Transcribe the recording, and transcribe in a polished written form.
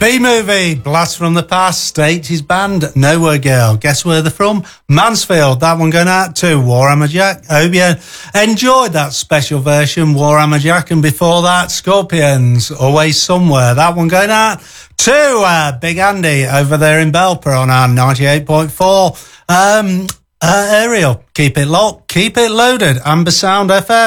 B-Movie, Blast from the Past, 80s band, Nowhere Girl. Guess where they're from? Mansfield. That one going out to Warhammer Jack. Hope you enjoyed that special version, Warhammer Jack. And before that, Scorpions, Always Somewhere. That one going out to Big Andy over there in Belper on our 98.4 aerial. Keep it locked, keep it loaded. Amber Sound FM.